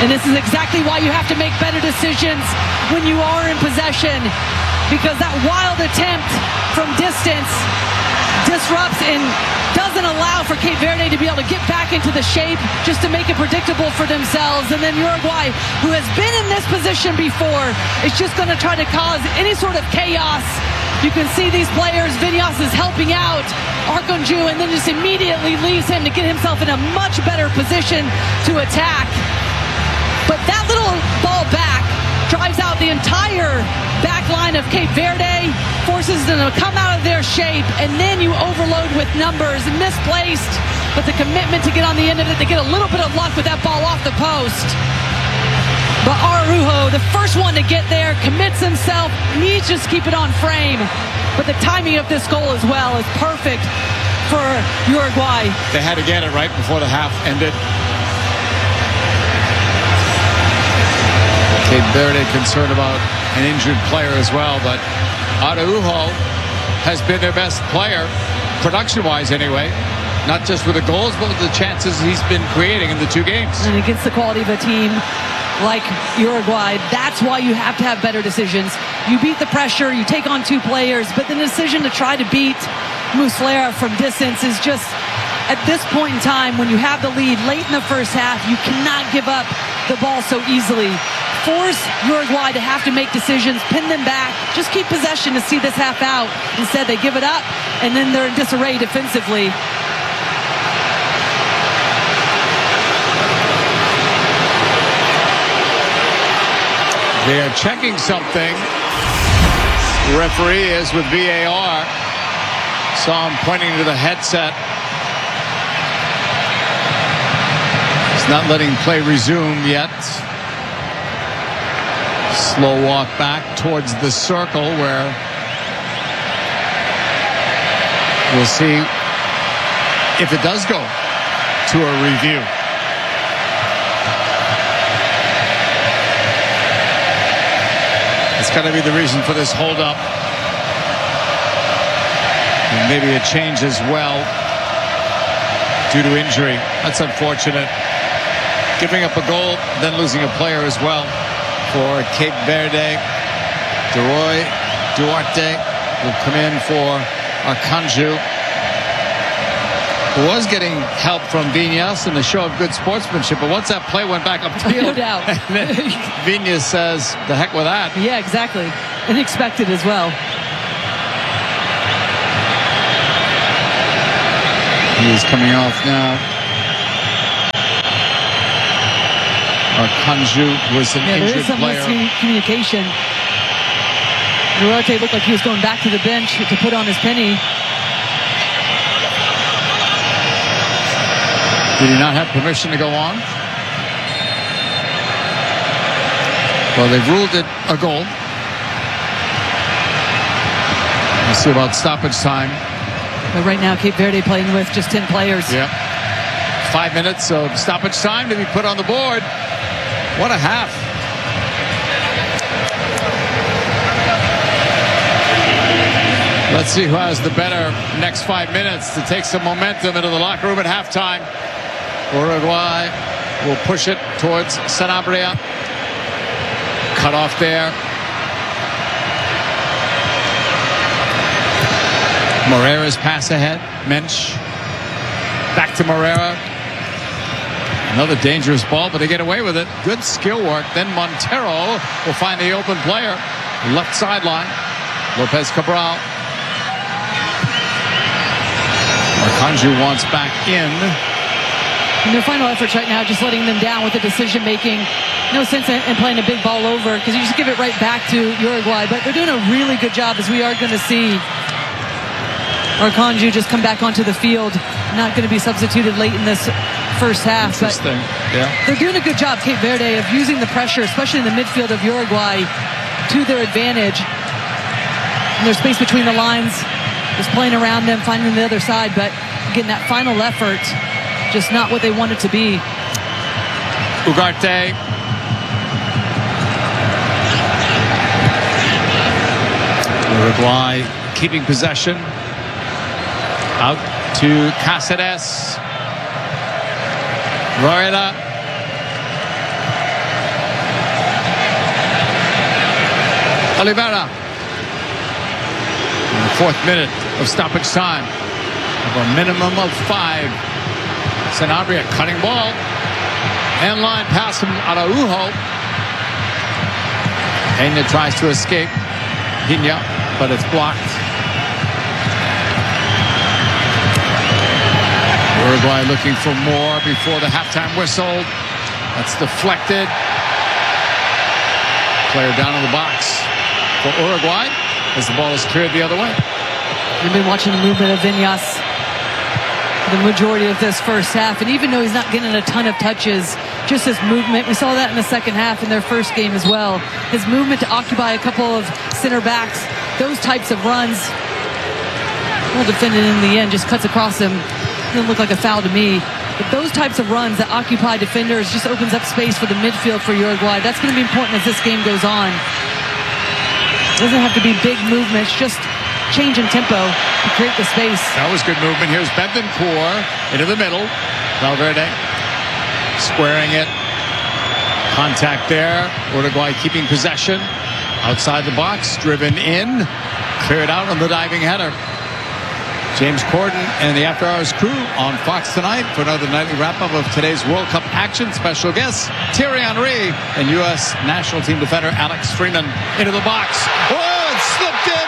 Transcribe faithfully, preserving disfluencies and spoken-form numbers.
And this is exactly why you have to make better decisions when you are in possession, because that wild attempt from distance disrupts and doesn't allow for Cape Verde to be able to get back into the shape just to make it predictable for themselves. And then Uruguay, who has been in this position before, is just going to try to cause any sort of chaos. You can see these players, Vinyas is helping out Arkonju, and then just immediately leaves him to get himself in a much better position to attack. But that little ball back drives out the entire back line of Cape Verde, forces them to come out of their shape, and then you overload with numbers, misplaced, but the commitment to get on the end of it, to get a little bit of luck with that ball off the post. But Araujo, the first one to get there, commits himself, needs to just keep it on frame. But the timing of this goal as well is perfect for Uruguay. They had to get it right before the half ended. Cape Verde concerned about an injured player as well, but Araujo has been their best player, production-wise anyway, not just with the goals, but with the chances he's been creating in the two games. And against the quality of a team like Uruguay, that's why you have to have better decisions. You beat the pressure, you take on two players, but the decision to try to beat Muslera from distance is just, at this point in time, when you have the lead late in the first half, you cannot give up the ball so easily. Force Uruguay to have to make decisions, pin them back, just keep possession to see this half out. Instead, they give it up, and then they're in disarray defensively. They are checking something. The referee is with V A R. Saw him pointing to the headset. He's not letting play resume yet. Slow walk back towards the circle where we'll see if it does go to a review. It's got to be the reason for this hold-up. And maybe a change as well due to injury. That's unfortunate. Giving up a goal, then losing a player as well for Cape Verde. Deroy Duarte will come in for Arkonju, who was getting help from Vinyas in the show of good sportsmanship, but once that play went back upfield, no doubt. Vinyas says, the heck with that. Yeah, exactly. Unexpected as well. He is coming off now. Arkonju was an yeah, there injured is some player. miscommunication. Duarte looked like he was going back to the bench to put on his penny. Did he not have permission to go on? Well, they've ruled it a goal. We'll see about stoppage time. But right now, Cape Verde playing with just ten players. Yep. Five minutes of stoppage time to be put on the board. What a half. Let's see who has the better next five minutes to take some momentum into the locker room at halftime. Uruguay will push it towards Sanabria. Cut off there. Morera's pass ahead. Mensch. Back to Morera. Another dangerous ball, but they get away with it. Good skill work. Then Montero will find the open player. Left sideline. Lopez Cabral. Arkonju wants back in. And their final efforts right now, just letting them down with the decision making. No sense in, in playing a big ball over, because you just give it right back to Uruguay. But they're doing a really good job, as we are going to see Arkonju just come back onto the field. Not going to be substituted late in this first half. Interesting. But yeah. They're doing a good job, Cape Verde, of using the pressure, especially in the midfield of Uruguay, to their advantage. And there's space between the lines, just playing around them, finding the other side. But again, that final effort, just not what they want it to be. Ugarte. Uruguay keeping possession. Out to Cáceres. Varela. Oliveira. In the fourth minute of stoppage time. Of a minimum of five. Sanabria cutting ball. And line pass from Araujo. Pena tries to escape. Pina, but it's blocked. Uruguay looking for more before the halftime whistle. That's deflected. Player down in the box for Uruguay as the ball is cleared the other way. We've been watching the movement of Viñas the majority of this first half, and even though he's not getting a ton of touches, just his movement, we saw that in the second half in their first game as well. His movement to occupy a couple of center backs, those types of runs. Well defended in the end, just cuts across him. Didn't look like a foul to me. But those types of runs that occupy defenders just opens up space for the midfield for Uruguay. That's going to be important as this game goes on. It doesn't have to be big movements, just change in tempo to create the space. That was good movement. Here's Bentancur into the middle. Valverde squaring it. Contact there. Uruguay keeping possession. Outside the box, driven in. Cleared out on the diving header. James Corden and the After Hours crew on Fox tonight for another nightly wrap-up of today's World Cup action. Special guests Thierry Henry and U S national team defender Alex Freeman into the box. Oh, it slipped in!